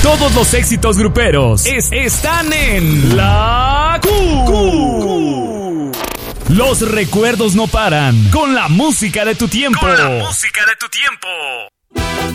Todos los éxitos gruperos están en La Q. Los recuerdos no paran con la música de tu tiempo.